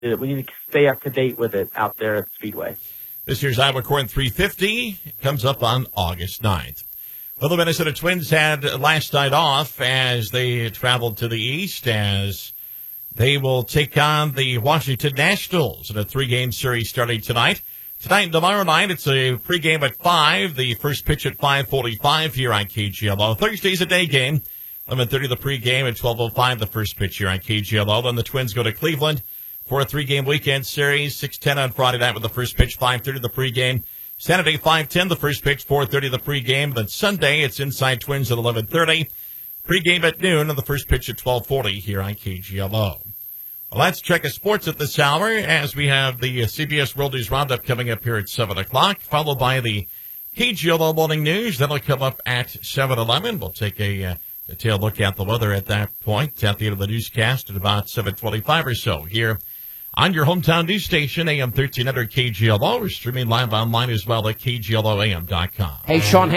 we need to stay up to date with it out there at Speedway. This year's Iowa Corn 350 comes up on August 9th. Well, the Minnesota Twins had last night off as they traveled to the east, as they will take on the Washington Nationals in a 3-game series starting tonight. Tonight and tomorrow night, it's a pregame at 5, the first pitch at 5:45 here on KGLO. Thursday's a day game, 11:30 the pregame, at 12:05 the first pitch here on KGLO. Then the Twins go to Cleveland for a 3-game weekend series, 6:10 on Friday night with the first pitch, 5:30 the pregame. Saturday, 5:10, the first pitch, 4:30 the pregame. Then Sunday, it's Inside Twins at 11:30. Pregame at noon and the first pitch at 12:40 here on KGLO. Well, let's check sports at this hour as we have the CBS World News Roundup coming up here at 7 o'clock, followed by the KGLO Morning News. That'll come up at 7:11. We'll take a detailed look at the weather at that point at the end of the newscast at about 7:25 or so here on your hometown news station, AM 1300 KGLO. We're streaming live online as well at KGLOAM.com. Hey, Sean.